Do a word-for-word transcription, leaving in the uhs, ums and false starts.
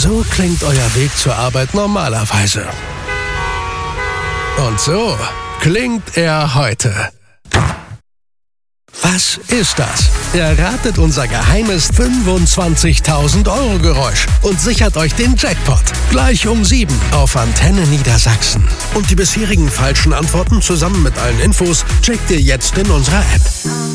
So klingt euer Weg zur Arbeit normalerweise. Und so klingt er heute. Was ist das? Erratet unser geheimes fünfundzwanzigtausend Euro Geräusch und sichert euch den Jackpot. Gleich um sieben auf Antenne Niedersachsen. Und die bisherigen falschen Antworten zusammen mit allen Infos checkt ihr jetzt in unserer App.